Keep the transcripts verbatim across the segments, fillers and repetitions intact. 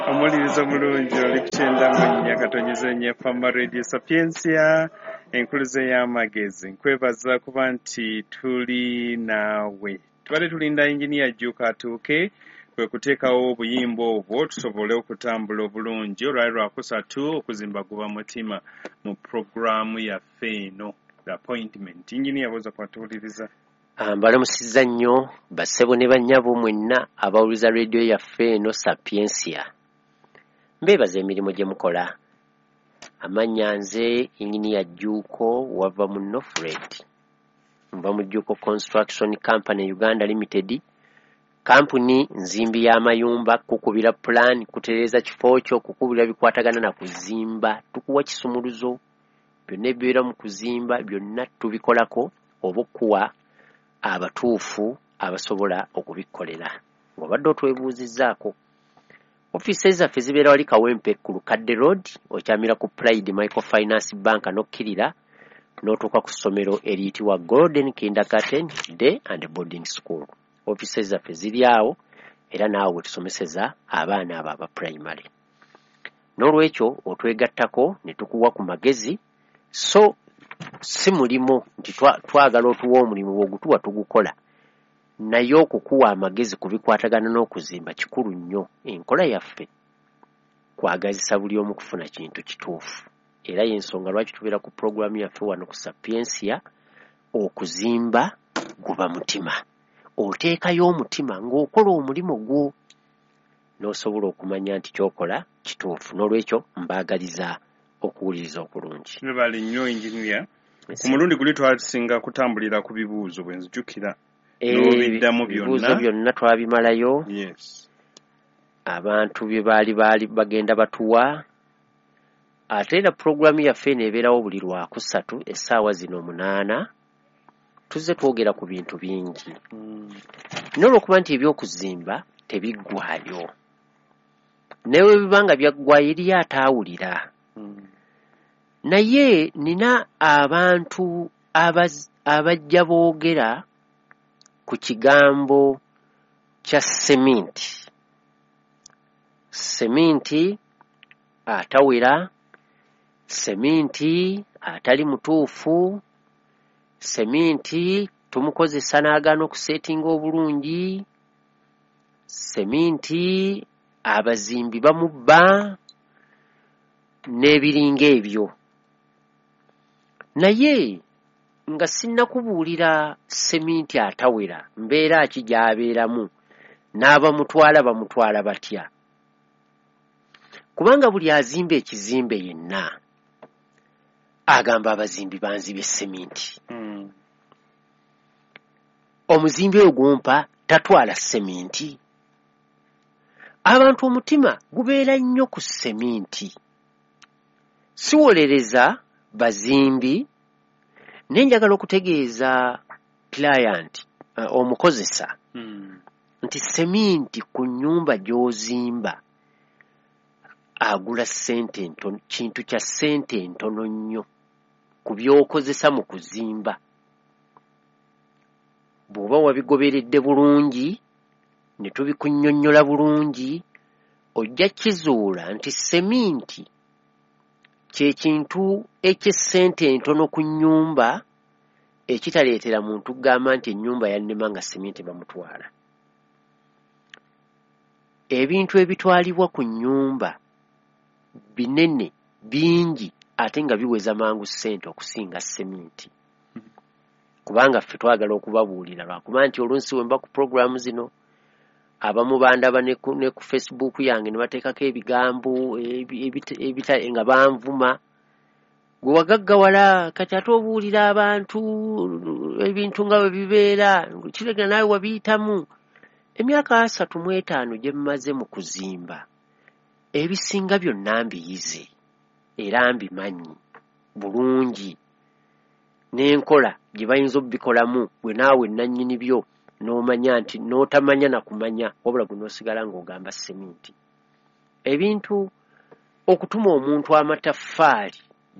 Omuliriza mulungi oli kukyenda mu nnya katonyiza nnyo Fama Radio Sapiensia enkuluze y'amagezi nkwebaza kuba nti tuli naawe tubadde tulinda engineer Jjuuka atuuke kwe kuteekawo obuyimba obwo tusobole okutambula obulungi olwali lwakusatu okuzimba guba mutima mu programu yaffe eno the appointment. Engineer boza kwatuuliriza mbalamusizza nnyo bassebo ne bannyabo mwenna abawuliza radio yaffe eno Sapiensia. Mbebaza emirimu gye mukola. Amannya nze Engineer Jjuuko wava mu Northred. Nva mu Jjuuko Construction Company Uganda Limited. Kampuni nzimbi y'amayumba, kukubira plan, kutereeza kifo kyo, kukubira bikwatagana na kuzimba, tukuwa kisumuluzo, byonna ebibeera mu kuzimba byonna tubikolako oba okuwa abatuufu abasobola okubikolera. Ng'obadde otwebuuzizzaako. Offices zaffe zibeera wali Kawempe ku Lukadde Road, okyamira ku Pride Microfinance Bank n'okkirira n'otuuka ku ssomero eriyitibwa Golden Kindergarten Day and Boarding School. Offices zaffe ziri awo era naawe we tusomeseza abaana abo aba primary. N'olwekyo otwegattako ne tukuwa ku magezi, so si mulimu nti twagala otuwa omulimu bw'ogutuwa tugukola. Naye okukuwa amagezi kubikwatagana n'okuzimba kikulu nnyo. Enkola yaffe kwagazisa buli omu kufuna kintu kituufu. Era y'ensonga lwaki tubeera ku programu yaffe wano ku Sapiensia, okuzimba guba mutima. Oteekayo omutima ng'okola omulimu gwo n'osobola okumanya nti kyokola kituufu. N'olwekyo mbaagaliza okuwuliriza okulungi. Nebali nnyo engineer. Ku mulundi guli twasinga kutambulira ku bibuuzo bwe nzijukira. N'obiddamu byonna. Ebibuuzo byonna twabimalayo. Yes. Abantu bye baali baali bagenda batuwa. Ate era programu yaffe neebeerawo buli lwakusatu essaawa zino munaana. Tuzze twogera ku bintu bingi. Mm. N'olwokuba nti ebyokuzimba tebiggwayo. Newe bibanga byaggwayo eriyo ataawulira. Mm. Naye nina abantu abajja boogera ku kigambo kya seminti. Seminti atawera, seminti atali mutuufu, seminti tumukozesa n'agaana okusetinga obulungi, seminti abazimbi bamubba n'ebiringa ebyo. Naye nga sinnakubuulira seminti atawera mbeera ki gy'abeeramu n'abamutwala bamutwala batya. Kubanga buli azimba ekizimbe yenna agamba abazimbi banzibye seminti. Mm. Omuzimbi oyo gumpa tatwala seminti. Abantu omutima gubeera nnyo ku seminti. Siwolereza bazimbi nenjagala okutegeeza client uh, omukozesa mm. nti seminti ku nnyumba gy'ozimba agula ssente ntono, kintu kya ssente ntono nnyo ku by'okozesa mu kuzimba. Bw'oba wabigoberedde bulungi ne tubikunnyonnyola bulungi ojja kizuula nti seminti kye kintu eky'essente entono ku nnyumba ekitaleetera muntu kugamba nti ennyumba yannema nga seminti bamutwala. Ebintu ebitwalibwa ku nnyumba binene bingi ate nga biweza mangu ssente okusinga seminti. Kubanga ffe twagala okubabuulira lwakuba nti olunsi we mba ku programu zino abamu bandaba ne ku, ne ku Facebook yange ne bateekako ebigambo ebita nga banvuma. Gwe wagaggawala kati ate obuulira abantu ebintu nga bwe bibeera kiregera naawe wabiyitamu. Emyaka asatu mu etaano gye mmaze mu kuzimba ebisinga byonna mbiyize era mbimanyi bulungi n'enkola gye bayinza obbikolamu gwe naawe nannyini byo n'omanya nti n'otamanya na kumanya wabula gwe n'osigala ng'ogamba seminti. Ebintu okutuma omuntu amataffaali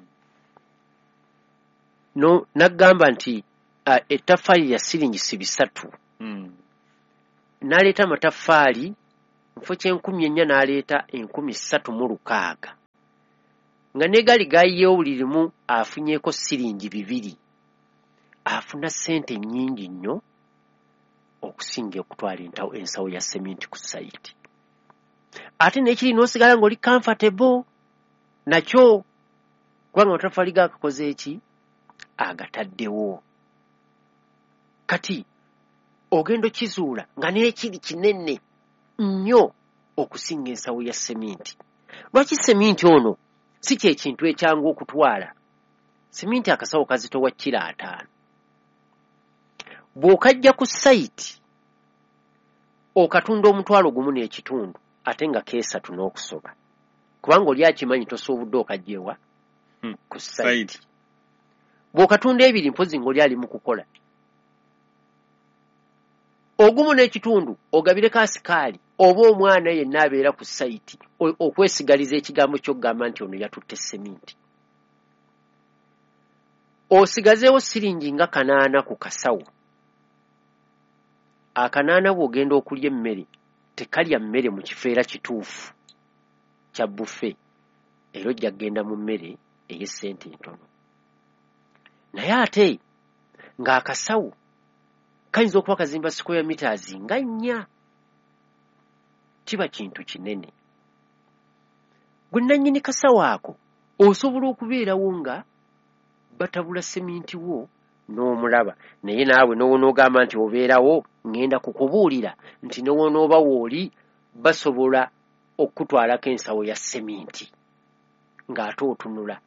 no nagamba nti uh, ettaffaali ya siringisi bisatu. Mm. Naleeta amataffaali mufo ky'enkumi ennya n'aleeta enkumi ssatu mu lukaaga nga ne gali gayiyeewo buli limu afunyeeko siringi bibiri. Afuna ssente nnyingi nnyo okusinga okutwala entawo ensawo ya seminti ku sayiti. Ate n'ekiri n'osigala ng'oli comfortable nakyo kubanga amataffaali gaakakoze eki agataddewo. Kati ogenda okizuula nga n'ekiri kinene nnyo okusinga ensawo ya seminti. Lwaki seminti ono si kye kintu ekyangu okutwala? Seminti akasawo kazitowa kiro ataano. Bw'okajja ku sayiti okatunda omutwalo gumu n'ekitundu ate nga keesatu n'okusoba kubanga oli akimanyi tosoobudde okajjewa hmm. ku sayiti. Bw'okatunda ebiri mpozi ng'oli ali mu kukola ogumu n'ekitundu ogabireko asikaali oba omwana yenna abeera ku sayiti okwesigaliza ekigambo ky'okugamba nti ono yatutte seminti. Osigazeewo siringi nga kanaana ku kasawo. Akanaana bw'ogenda okulya emmere tekalya mmere mu kifo era kituufu kya bufe era ojja kgenda mu mmere ey'essente entono. Naye ate ng'akasawo kayinza okuba kazimba square meters nga nnya. Kiba kintu kinene. Gwe nannyini kasawo ako osobola okubeerawo nga batabula seminti wo n'omulaba naye naawe n'onoogamba nti obeerawo ngenda kukubuulira nti n'onooba wooli basobola okutwalako ensawo ya seminti ng'ate otunula.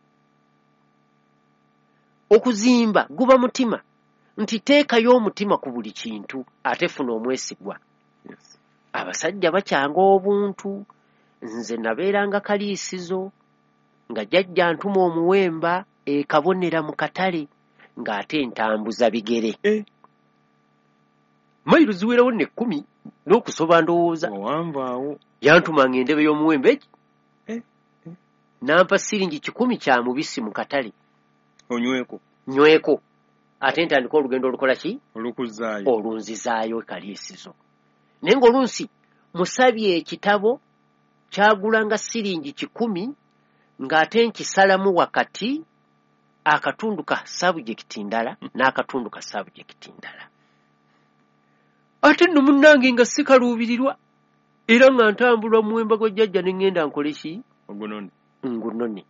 Okuzimba guba mutima nti teekayo omutima ku buli kintu ate funa omwesigwa. Yes. Abasajja bakyanga obuntu. Nze nabeeranga kaliisizo nga jjajja ntuma omuwemba ekabonera mu katale ng'ate ntambuza bigere. Eh. Mayiru ziwerawo n'ekkumi n'okusoba ndowooza. Owanvaawo. Yantumanga endebe y'omuwembe egi. Eh. Eh. Nampa siringi kikumi kya mubisi mu katale. Onyweko. Nyweko. Ate ntandika olugendo olukola ki? Olukuzaayo. Olunzizaayo kaliisizo. Naye ng'olunsi musabye ekitabo kyagulanga siringi kikumi ng'ate nkisalamu wakati akatundu ka sabujekiti ndala n'akatundu ka sabujekiti ndala. Ate nno munnange nga si kaluubirirwa era nga ntambulwa muwemba gwa jjajja ne ŋŋenda nkole ki? Ogunone. Ngunone.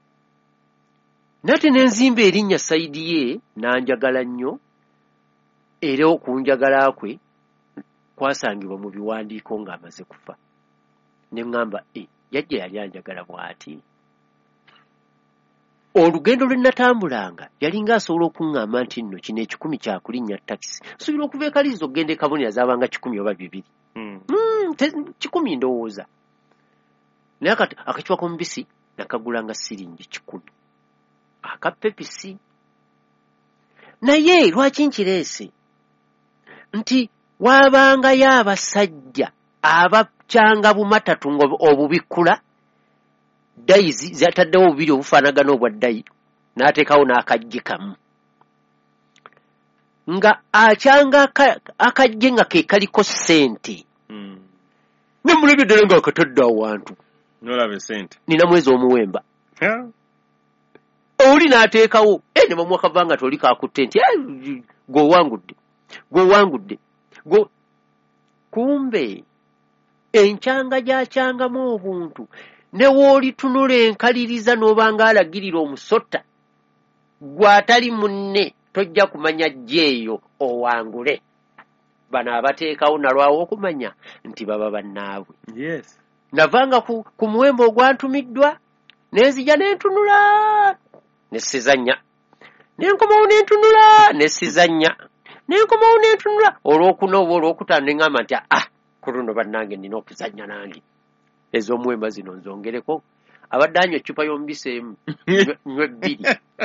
Nate n'enzimba erinnya sayidi ye n'anjagala nnyo era okunjagala kwe kwasangibwa mu biwandiiko ng'amaze kufa. Ne ŋŋamba e yajja yali anjagala bw'ati. Olugendo lwe natambulanga yalinga asobola okuŋŋamba nti nno kino ekikumi kya kulinnya takisi nsuubira okuva e Kalizo okugenda e Kabonera zaabanga kikumi oba bibiri. Mm. Mm, kikumi ndowooza. Naye akacupa k'omubisi nakagulanga siringi kikumi. Aka pepisi. Naye lwaki nkireese nti waabangayo abasajja abakyanga bumatatu obubikkula dayi zataddewo obubiri obufaanagana obwa dayi n'ateekawo n'akajje kamu nga akyanga akajje nga ke kaliko ssente. Mm. Ne mulebye ddala ng'akatadde awantu. N'olaba essente. Nina mwezi omuwemba. Yeah. Oli n'ateekawo e ne bamuwa kavanga toli kaakutte nti gw'owangudde gw'owangudde go kumbe enkyanga gyakyangamu obuntu ne woolitunula enkaliriza n'obanga alagirira omusota gw'atali munne tojja kumanya jjeeyo owangule. Bano abateekawo nalwawo okumanya nti baba bannaabwe. Yes. Navanga ku, ku muwembe ogwantumiddwa nenzija n'entunula nesizanya nenkomawo n'entunula nesizanya nenkomawo n'entunula olwokuna oba olwokutaano neŋŋamba nti ah ku luno bannange nina okuzanya nange ez'omuwemba zino nzongereko abadde anywa eccupa y'omubisi emu nywe bbiri.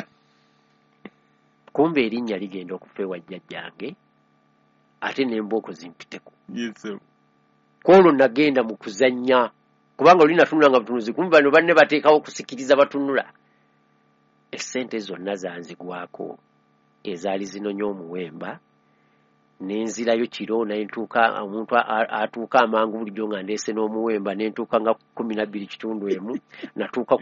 Kumbe erinnya ligenda okufa ewa jjajjange ate n'embooko zimpiteko. Yes. Kwolwo nagenda mu kuzanya kubanga oli natunula nga butunuzi kumbe bano banne bateekawo okusikiriza batunula. Essente zonna zanzigwako ezaali zinonya omuwemba nenzirayo kiro nentuuka omuntu atuuka amangu bulijjo nga ndeese n'omuwemba nentuuka nga kumi na bbiri kitundu emu natuuka